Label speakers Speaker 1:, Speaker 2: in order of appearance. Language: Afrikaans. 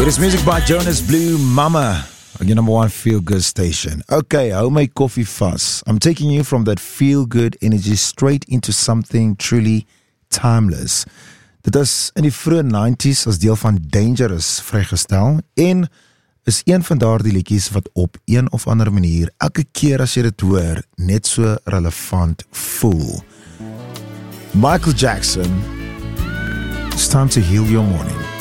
Speaker 1: It is music by Jonas Blue, Mama, on your number one feel-good station. Okay, hou my koffie vas. I'm taking you from that feel-good energy straight into something truly timeless. Dit is in die vroeë 90s as deel van Dangerous vrygestel en is een van daardie liedjies wat op een of ander manier elke keer as jy dit hoor net so relevant voel. Michael Jackson, it's time to heal your morning.